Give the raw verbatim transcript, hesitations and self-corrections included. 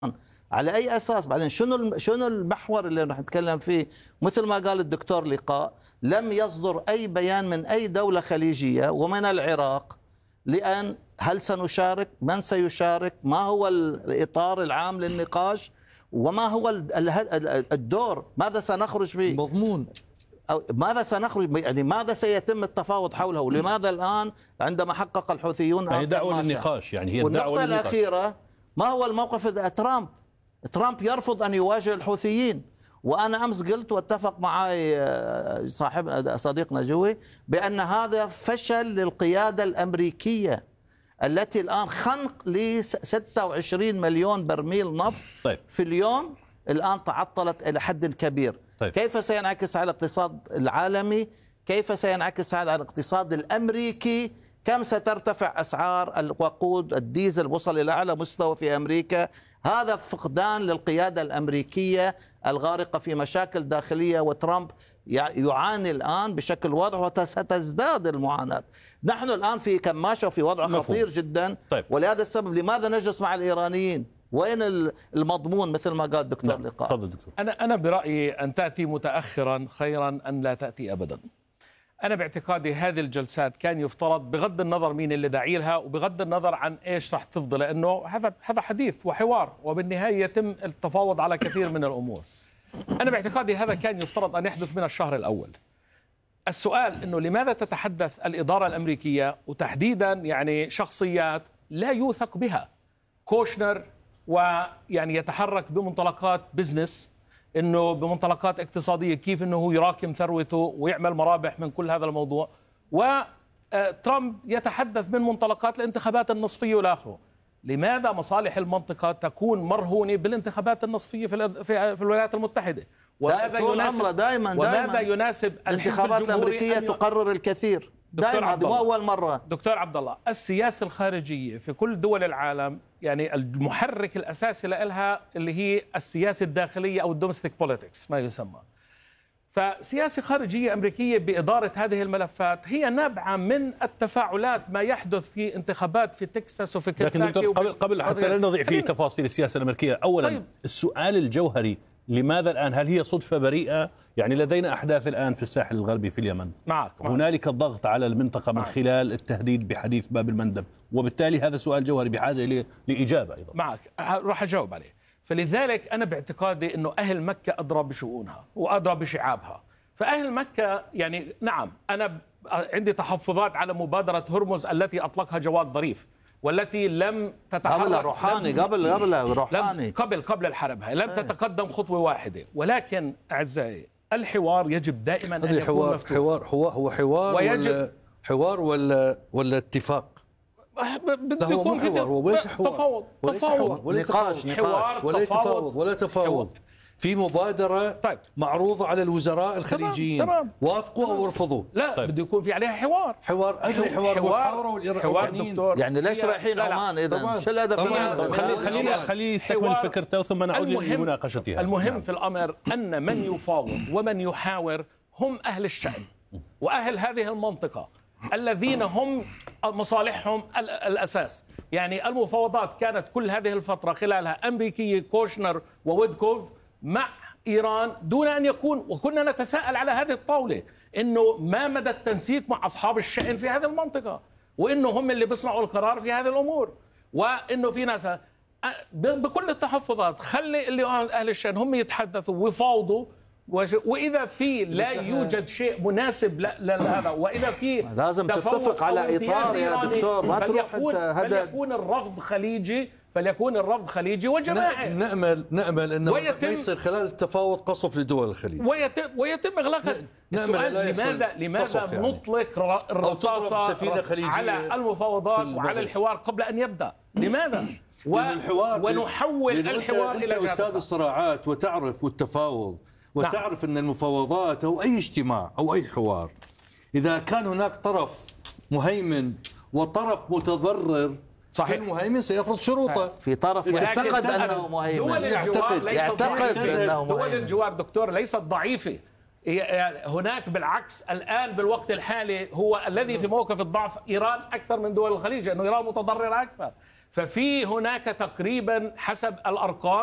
على أي أساس؟ بعدين شنو شنو المحور اللي رح نتكلم فيه؟ مثل ما قال الدكتور لقاء، لم يصدر أي بيان من أي دولة خليجية ومن العراق لأن هل سنشارك؟ من سيشارك؟ ما هو الإطار العام للنقاش؟ وما هو الدور؟ ماذا سنخرج فيه؟ مضمون أو ماذا سنخرج، يعني ماذا سيتم التفاوض حوله؟ ولماذا الآن عندما حقق الحوثيون يعني دعوة للنقاش، يعني هي الدعوة والنقطة للنقاش. الأخيرة، ما هو الموقف ترامب؟ ترامب يرفض أن يواجه الحوثيين. وأنا أمس قلت واتفق معي صاحب صديقنا جوي بأن هذا فشل للقيادة الأمريكية التي الآن خنق ل ستة وعشرين مليون برميل نفط طيب. في اليوم الآن تعطلت إلى حد كبير. طيب. كيف سينعكس على الاقتصاد العالمي؟ كيف سينعكس هذا على الاقتصاد الأمريكي؟ كم سترتفع أسعار الوقود الديزل؟ وصل إلى أعلى مستوى في أمريكا. هذا فقدان للقيادة الأمريكية الغارقة في مشاكل داخلية، وترامب يعاني الآن بشكل واضح وستزداد المعاناة. نحن الآن في كماشة وفي وضع مفهوم. خطير جدا. طيب. ولهذا السبب لماذا نجلس مع الإيرانيين؟ وين المضمون مثل ما قال دكتور نعم. لقاء؟ تفضل دكتور. أنا أنا برأيي أن تأتي متأخرا خيرا أن لا تأتي أبدا. أنا باعتقادي هذه الجلسات كان يفترض بغض النظر مين اللي داعي لها وبغض النظر عن إيش راح تفضل، لأنه هذا هذا حديث وحوار وبالنهاية يتم التفاوض على كثير من الأمور. أنا باعتقادي هذا كان يفترض أن يحدث من الشهر الأول. السؤال إنه لماذا تتحدث الإدارة الأمريكية وتحديدا يعني شخصيات لا يوثق بها، كوشنر، ويعني يتحرك بمنطلقات بزنس، انه بمنطلقات اقتصاديه، كيف انه هو يراكم ثروته ويعمل مرابح من كل هذا الموضوع، وترامب يتحدث من منطلقات الانتخابات النصفيه والاخره. لماذا مصالح المنطقه تكون مرهونه بالانتخابات النصفيه في في الولايات المتحده؟ وماذا يناسب دائما وماذا يناسب الانتخابات الامريكيه تقرر الكثير دائما؟ هذه مو اول مره. دكتور عبد الله، السياسه الخارجيه في كل دول العالم يعني المحرك الاساسي لها اللي هي السياسه الداخليه او الدومستيك بوليتكس ما يسمى. فسياسه خارجيه امريكيه باداره هذه الملفات هي نابعه من التفاعلات ما يحدث في انتخابات في تكساس وفي كنتاكي. لكن دكتور قبل قبل حتى لا نضيع في تفاصيل السياسه الامريكيه، اولا طيب. السؤال الجوهري، لماذا الآن؟ هل هي صدفة بريئة؟ يعني لدينا أحداث الآن في الساحل الغربي في اليمن، معك. هنالك الضغط على المنطقة من معك. خلال التهديد بحديث باب المندب، وبالتالي هذا سؤال جوهري بحاجة لإجابة أيضا. معك، راح أجاوب عليه. فلذلك أنا باعتقادي أنه أهل مكة أدرى بشؤونها وأدرى بشعابها. فأهل مكة يعني نعم، أنا عندي تحفظات على مبادرة هرمز التي أطلقها جواد ظريف، والتي لم تتحرك قبل روحاني قبل قبل روحاني قبل قبل الحرب، هاي لم أيه. تتقدم خطوة واحدة. ولكن أعزائي، الحوار يجب دائما أن يكون حوار مفتوح. حوار هو هو حوار ولا حوار ولا ولا اتفاق؟ بده يكون في تفاوض تفاوض ولا نقاش نقاش ولا تفاوض ولا تفاوض في مبادرة طيب. معروضة على الوزراء الخليجيين، تمام. تمام. وافقوا أو رفضوا؟ لا طيب. بده يكون في عليها حوار حوار أدري حوار حوار, حوار دكتور. يعني ليش رايحين عمان إذا؟ شو الهدف؟ خليني خليني يستكمل فكرته ثم نعود لمناقشتها. المهم نعم. في الأمر أن من يفاوض ومن يحاور هم أهل الشأن وأهل هذه المنطقة الذين هم مصالحهم الأساس. يعني المفاوضات كانت كل هذه الفترة خلالها أمريكية، كوشنر وويدكوف مع إيران، دون أن يكون، وكنا نتساءل على هذه الطاولة إنه ما مدى التنسيق مع أصحاب الشأن في هذه المنطقة، وإنه هم اللي بيصنعوا القرار في هذه الأمور، وإنه في ناس بكل التحفظات خلي اللي أهل الشأن هم يتحدثوا ويفاوضوا، وإذا في لا يوجد شيء مناسب لهذا، وإذا في لازم تتفق على إطار يا دكتور، ما تروح فليكون الرفض خليجي، فليكون الرفض خليجي وجماعي. نأمل نأمل أنه يصير خلال التفاوض قصف لدول الخليج ويتم ويتم إغلاق. السؤال لماذا لماذا يعني. نطلق الرصاصة على المفاوضات وعلى الحوار قبل أن يبدأ؟ لماذا؟ و... الحوار ونحول الحوار أنت إلى أنت أستاذ الصراعات وتعرف والتفاوض وتعرف نعم. أن المفاوضات أو أي اجتماع أو أي حوار إذا كان هناك طرف مهيمن وطرف متضرر، صحيح، المهيمن سيفرض شروطه. في طرف يعتقد أنه مهيمن، دول الجوار يعتقد أنه دول الجوار دكتور ليست ضعيفة. هناك بالعكس الآن بالوقت الحالي هو الذي في موقف الضعف إيران أكثر من دول الخليج، لأنه إيران متضررة أكثر. ففي هناك تقريبا حسب الأرقام